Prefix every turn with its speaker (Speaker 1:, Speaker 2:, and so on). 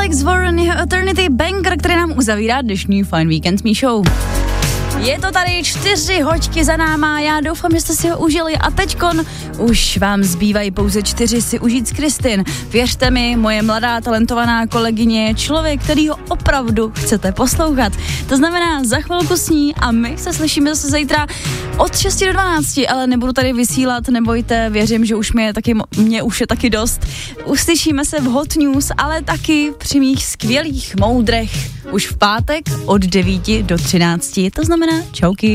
Speaker 1: Alex Warren, jeho Eternity Banger, který nám uzavírá dnešní Fajn víkend s Míšou. Je to tady 4 hoďky za náma, já doufám, že jste si ho užili a teďkon už vám zbývají pouze 4 si užít s Kristin. Věřte mi, moje mladá talentovaná kolegyně je člověk, který ho opravdu chcete poslouchat. To znamená za chvilku s ní a my se slyšíme zase zítra od 6 do 12, ale nebudu tady vysílat, nebojte, věřím, že už mě už je taky dost. Uslyšíme se v Hot News, ale taky při mých skvělých moudrech už v pátek od 9 do 13. To znamená čauky.